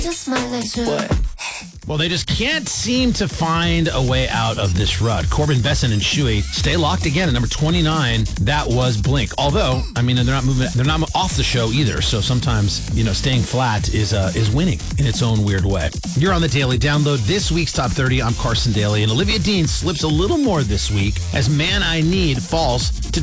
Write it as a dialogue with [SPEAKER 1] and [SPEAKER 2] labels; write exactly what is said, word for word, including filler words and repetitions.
[SPEAKER 1] Just my leisure.
[SPEAKER 2] What? Well, they just can't seem to find a way out of this rut. Corbin Besson and Shuey stay locked again at number twenty-nine. That was Blink. Although, I mean, they're not moving. They're not off the show either. So sometimes, you know, staying flat is uh, is winning in its own weird way. You're on the Daily Download. This week's Top thirty. I'm Carson Daly, and Olivia Dean slips a little more this week as "Man I Need" falls to